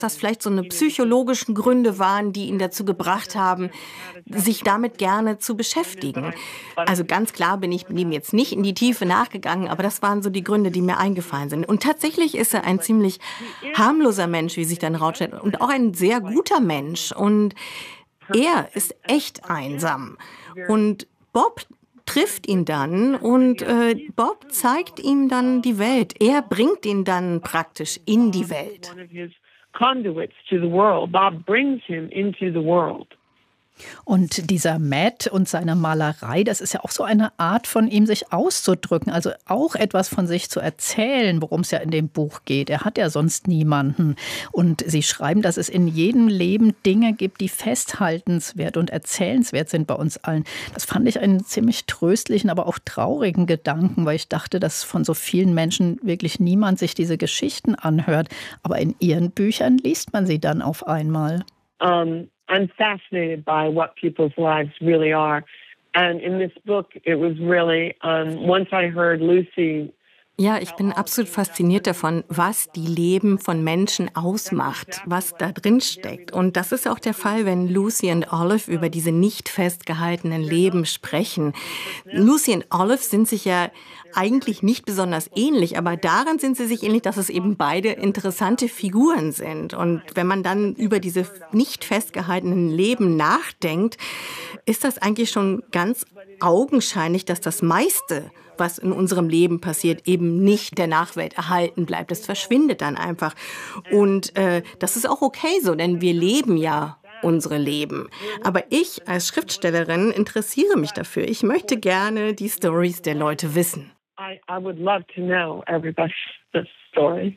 das vielleicht so eine psychologischen Gründe waren, die ihn dazu gebracht haben, sich damit gerne zu beschäftigen. Also ganz klar bin ich ihm jetzt nicht in die Tiefe nachgegangen, aber das waren so die Gründe, die mir eingefallen sind. Und tatsächlich ist er ein ziemlich harmloser Mensch, wie sich dann rausstellt, und auch ein sehr guter Mensch. Und er ist echt einsam. Und Bob trifft ihn dann und Bob zeigt ihm dann die Welt. Er bringt ihn dann praktisch in die Welt. Conduits to the world. Bob brings him into the world. Und dieser Matt und seine Malerei, das ist ja auch so eine Art von ihm, sich auszudrücken, also auch etwas von sich zu erzählen, worum es ja in dem Buch geht. Er hat ja sonst niemanden. Und Sie schreiben, dass es in jedem Leben Dinge gibt, die festhaltenswert und erzählenswert sind bei uns allen. Das fand ich einen ziemlich tröstlichen, aber auch traurigen Gedanken, weil ich dachte, dass von so vielen Menschen wirklich niemand sich diese Geschichten anhört. Aber in Ihren Büchern liest man sie dann auf einmal. I'm fascinated by what people's lives really are. And in this book, it was really, once I heard Lucy. Ja, ich bin absolut fasziniert davon, was die Leben von Menschen ausmacht, was da drin steckt. Und das ist auch der Fall, wenn Lucy und Olive über diese nicht festgehaltenen Leben sprechen. Lucy und Olive sind sich ja eigentlich nicht besonders ähnlich, aber daran sind sie sich ähnlich, dass es eben beide interessante Figuren sind. Und wenn man dann über diese nicht festgehaltenen Leben nachdenkt, ist das eigentlich schon ganz augenscheinlich, dass das meiste, was in unserem Leben passiert, eben nicht der Nachwelt erhalten bleibt. Das verschwindet dann einfach. Und das ist auch okay so, denn wir leben ja unsere Leben. Aber ich als Schriftstellerin interessiere mich dafür. Ich möchte gerne die Stories der Leute wissen. I would love to know everybody's story.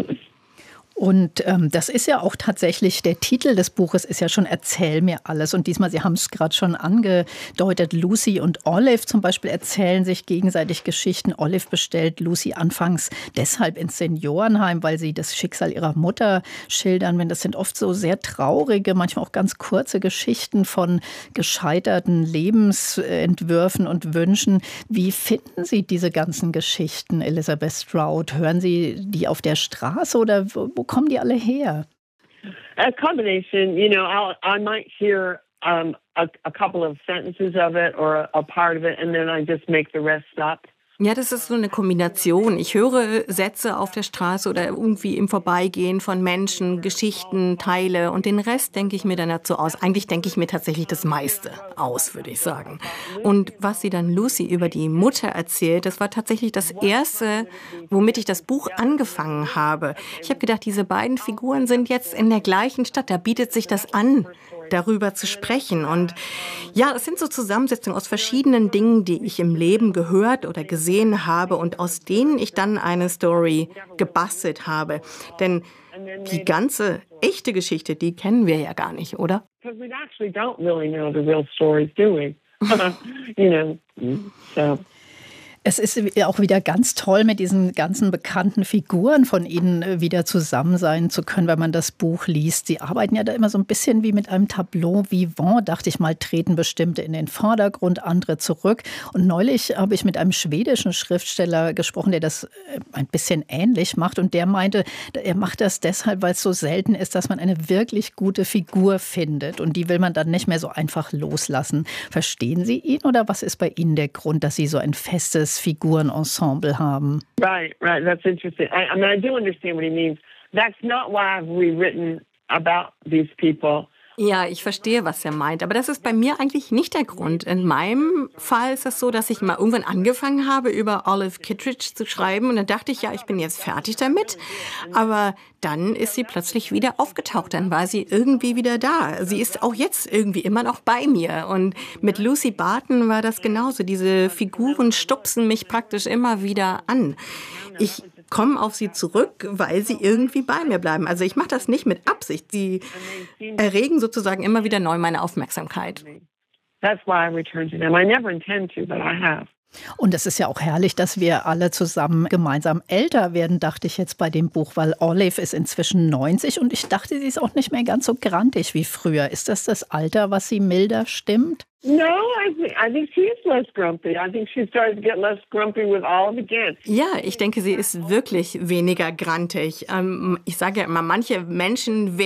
Und das ist ja auch tatsächlich, der Titel des Buches ist ja schon Erzähl mir alles. Und diesmal, Sie haben es gerade schon angedeutet, Lucy und Olive zum Beispiel erzählen sich gegenseitig Geschichten. Olive bestellt Lucy anfangs deshalb ins Seniorenheim, weil sie das Schicksal ihrer Mutter schildern. Das sind oft so sehr traurige, manchmal auch ganz kurze Geschichten von gescheiterten Lebensentwürfen und Wünschen. Wie finden Sie diese ganzen Geschichten, Elizabeth Strout? Hören Sie die auf der Straße oder wo kommen die alle her? A combination, I might hear a couple of sentences of it or a part of it, and then I just make the rest up. Ja, das ist so eine Kombination. Ich höre Sätze auf der Straße oder irgendwie im Vorbeigehen von Menschen, Geschichten, Teile und den Rest denke ich mir dann dazu aus. Eigentlich denke ich mir tatsächlich das meiste aus, würde ich sagen. Und was sie dann Lucy über die Mutter erzählt, das war tatsächlich das Erste, womit ich das Buch angefangen habe. Ich habe gedacht, diese beiden Figuren sind jetzt in der gleichen Stadt, da bietet sich das an, darüber zu sprechen. Und ja, es sind so Zusammensetzungen aus verschiedenen Dingen, die ich im Leben gehört oder gesehen habe und aus denen ich dann eine Story gebastelt habe. Denn die ganze echte Geschichte, die kennen wir ja gar nicht, oder? Because we actually don't really know the real stories, do we? So. Es ist auch wieder ganz toll, mit diesen ganzen bekannten Figuren von Ihnen wieder zusammen sein zu können, wenn man das Buch liest. Sie arbeiten ja da immer so ein bisschen wie mit einem Tableau vivant, dachte ich mal, treten bestimmte in den Vordergrund, andere zurück. Und neulich habe ich mit einem schwedischen Schriftsteller gesprochen, der das ein bisschen ähnlich macht. Und der meinte, er macht das deshalb, weil es so selten ist, dass man eine wirklich gute Figur findet. Und die will man dann nicht mehr so einfach loslassen. Verstehen Sie ihn oder was ist bei Ihnen der Grund, dass Sie so ein festes Figurenensemble haben? Right. That's interesting. I do understand what he means. That's not why I've rewritten about these people. Ja, ich verstehe, was er meint. Aber das ist bei mir eigentlich nicht der Grund. In meinem Fall ist es so, dass ich mal irgendwann angefangen habe, über Olive Kitteridge zu schreiben. Und dann dachte ich, ja, ich bin jetzt fertig damit. Aber dann ist sie plötzlich wieder aufgetaucht. Dann war sie irgendwie wieder da. Sie ist auch jetzt irgendwie immer noch bei mir. Und mit Lucy Barton war das genauso. Diese Figuren stupsen mich praktisch immer wieder an. Ich komme auf sie zurück, weil sie irgendwie bei mir bleiben. Also ich mache das nicht mit Absicht. Sie erregen sozusagen immer wieder neu meine Aufmerksamkeit. That's why I return to them. I never intend to, but I have. Und es ist ja auch herrlich, dass wir alle zusammen gemeinsam älter werden, dachte ich jetzt bei dem Buch, weil Olive ist inzwischen 90 und ich dachte, sie ist auch nicht mehr ganz so grantig wie früher. Ist das das Alter, was sie milder stimmt? No, I think she is less grumpy. I think she started to get less grumpy with Olive again. Ja, ich denke, sie ist wirklich weniger grantig. Ich sage ja immer, manche Menschen